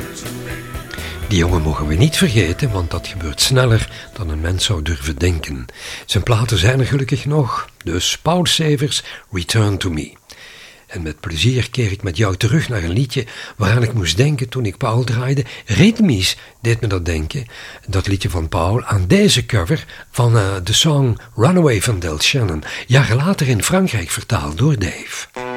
Die jongen mogen we niet vergeten, want dat gebeurt sneller dan een mens zou durven denken. Zijn platen zijn er gelukkig nog, dus Paul Severs, Return to Me. En met plezier keer ik met jou terug naar een liedje waaraan ik moest denken toen ik Paul draaide. Ritmisch deed me dat denken, dat liedje van Paul, aan deze cover van de song Runaway van Del Shannon. Jaren later in Frankrijk vertaald door Dave.